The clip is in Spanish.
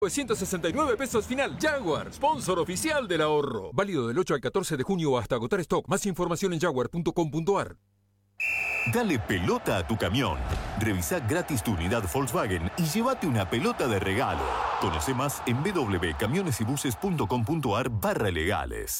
$969 final. Jaguar, sponsor oficial del ahorro. Válido del 8 al 14 de junio hasta agotar stock. Más información en jaguar.com.ar. Dale pelota a tu camión. Revisá gratis tu unidad Volkswagen y llévate una pelota de regalo. Conoce más en www.camionesybuses.com.ar/legales.